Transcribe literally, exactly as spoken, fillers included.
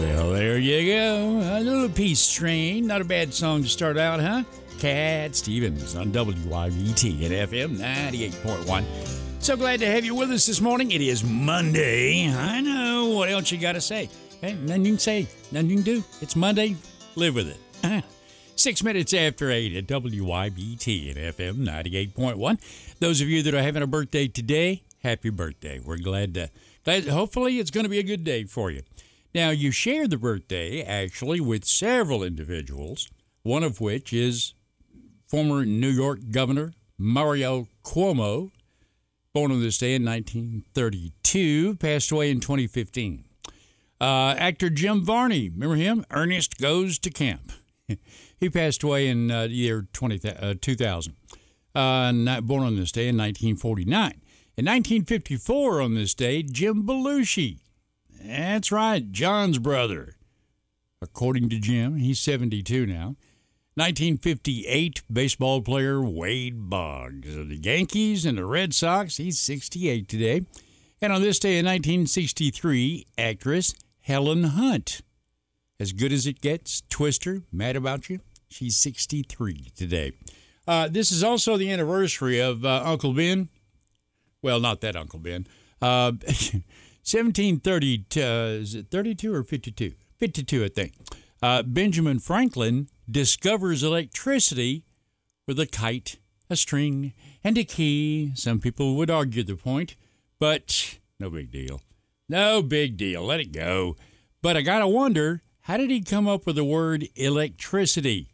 Well, there you go. A little Peace Train. Not a bad song to start out, huh? Cat Stevens on W Y B T and F M ninety-eight point one. So glad to have you with us this morning. It is Monday. I know. What else you got to say? Hey, nothing you can say. Nothing you can do. It's Monday. Live with it. Six minutes after eight at W Y B T and F M ninety-eight point one. Those of you that are having a birthday today, happy birthday. We're glad to, glad, hopefully it's going to be a good day for you. Now, you share the birthday, actually, with several individuals, one of which is former New York Governor Mario Cuomo, born on this day in nineteen thirty-two, passed away in twenty fifteen. Uh, actor Jim Varney, remember him? Ernest Goes to Camp. He passed away in uh, the year twenty, uh, two thousand, uh, not, born on this day in nineteen forty-nine. In nineteen fifty-four, on this day, Jim Belushi. That's right, John's brother. According to Jim, he's seventy-two now. nineteen fifty-eight, baseball player Wade Boggs of the Yankees and the Red Sox. He's sixty-eight today. And on this day in nineteen sixty-three, actress Helen Hunt. As good as it gets, Twister, Mad About You. She's sixty-three today. Uh, this is also the anniversary of uh, Uncle Ben. Well, not that Uncle Ben. Uh, seventeen thirty, uh, is it thirty-two or fifty-two? fifty-two, I think. Uh, Benjamin Franklin discovers electricity with a kite, a string, and a key. Some people would argue the point, but no big deal. No big deal. Let it go. But I got to wonder, how did he come up with the word electricity?